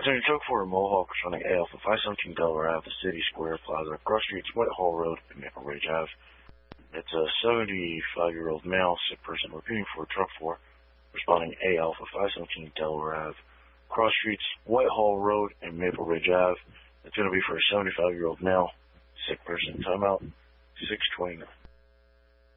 Attorney Truck for Mohawk responding A Alpha 517 Delaware Ave, City Square Plaza, Cross Streets, Whitehall Road, and Maple Ridge Ave. It's a 75-year-old male, sick person repeating for Truck 4, responding A Alpha 517 Delaware Ave, Cross Streets, Whitehall Road, and Maple Ridge Ave. It's going to be for a 75-year-old male, sick person. Timeout 6:29.